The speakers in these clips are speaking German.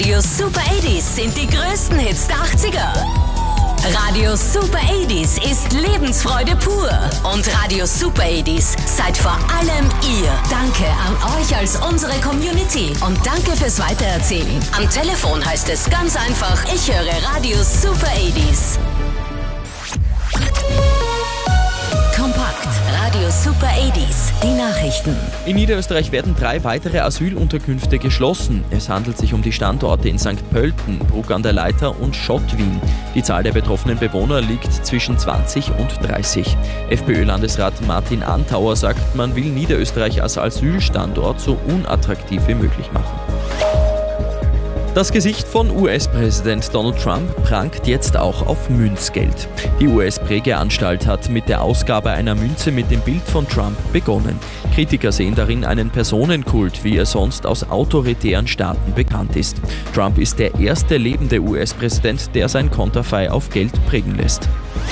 Radio Super 80s sind die größten Hits der 80er. Radio Super 80s ist Lebensfreude pur. Und Radio Super 80s seid vor allem ihr. Danke an euch als unsere Community. Und danke fürs Weitererzählen. Am Telefon heißt es ganz einfach, ich höre Radio Super 80s. Kompakt. Radio Super 80s. Die Nachrichten. In Niederösterreich werden 3 weitere Asylunterkünfte geschlossen. Es handelt sich um die Standorte in St. Pölten, Bruck an der Leitha und Schottwien. Die Zahl der betroffenen Bewohner liegt zwischen 20 und 30. FPÖ-Landesrat Martin Antauer sagt, man will Niederösterreich als Asylstandort so unattraktiv wie möglich machen. Das Gesicht von US-Präsident Donald Trump prangt jetzt auch auf Münzgeld. Die US-Prägeanstalt hat mit der Ausgabe einer Münze mit dem Bild von Trump begonnen. Kritiker sehen darin einen Personenkult, wie er sonst aus autoritären Staaten bekannt ist. Trump ist der erste lebende US-Präsident, der sein Konterfei auf Geld prägen lässt.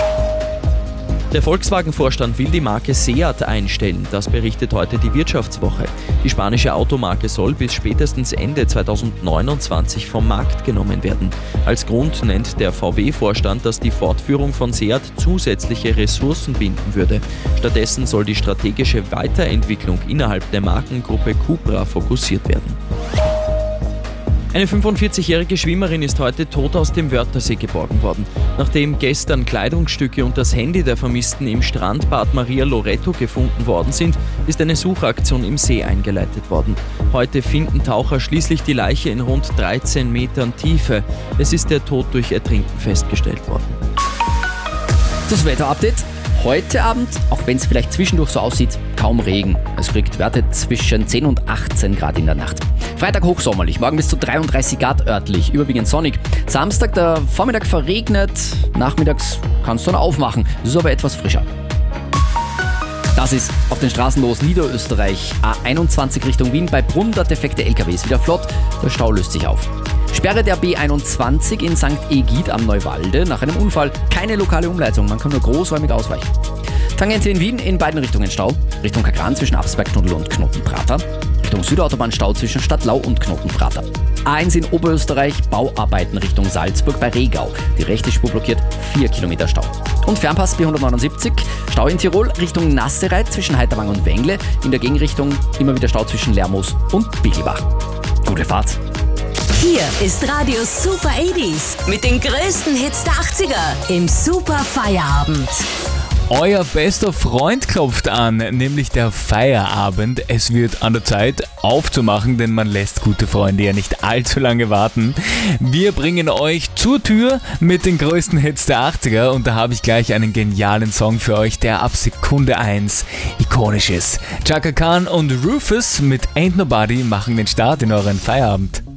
Der Volkswagen-Vorstand will die Marke Seat einstellen, das berichtet heute die Wirtschaftswoche. Die spanische Automarke soll bis spätestens Ende 2029 vom Markt genommen werden. Als Grund nennt der VW-Vorstand, dass die Fortführung von Seat zusätzliche Ressourcen binden würde. Stattdessen soll die strategische Weiterentwicklung innerhalb der Markengruppe Cupra fokussiert werden. Eine 45-jährige Schwimmerin ist heute tot aus dem Wörthersee geborgen worden. Nachdem gestern Kleidungsstücke und das Handy der Vermissten im Strandbad Maria Loreto gefunden worden sind, ist eine Suchaktion im See eingeleitet worden. Heute finden Taucher schließlich die Leiche in rund 13 Metern Tiefe. Es ist der Tod durch Ertrinken festgestellt worden. Das Wetterupdate. Heute Abend, auch wenn es vielleicht zwischendurch so aussieht, kaum Regen. Es kriegt Werte zwischen 10 und 18 Grad in der Nacht. Freitag hochsommerlich, morgen bis zu 33 Grad örtlich, überwiegend sonnig. Samstag der Vormittag verregnet, nachmittags kann es dann aufmachen. Es ist aber etwas frischer. Das ist auf den Straßen los. Niederösterreich, A21 Richtung Wien, bei Brunn der defekte LKWs wieder flott, der Stau löst sich auf. Sperre der B21 in St. Egid am Neuwalde nach einem Unfall. Keine lokale Umleitung, man kann nur großräumig ausweichen. Tangente in Wien in beiden Richtungen Stau. Richtung Kagran zwischen Absbergtunnel und Knotenprater. Richtung Südautobahn Stau zwischen Stadtlau und Knotenprater. A1 in Oberösterreich, Bauarbeiten Richtung Salzburg bei Regau. Die rechte Spur blockiert, 4 Kilometer Stau. Und Fernpass B179, Stau in Tirol Richtung Nassereit zwischen Heiterwang und Wengle. In der Gegenrichtung immer wieder Stau zwischen Lermoos und Bichelbach. Gute Fahrt! Hier ist Radio Super 80s mit den größten Hits der 80er im Super Feierabend. Euer bester Freund klopft an, nämlich der Feierabend. Es wird an der Zeit aufzumachen, denn man lässt gute Freunde ja nicht allzu lange warten. Wir bringen euch zur Tür mit den größten Hits der 80er und da habe ich gleich einen genialen Song für euch, der ab Sekunde 1 ikonisch ist. Chaka Khan und Rufus mit Ain't Nobody machen den Start in euren Feierabend.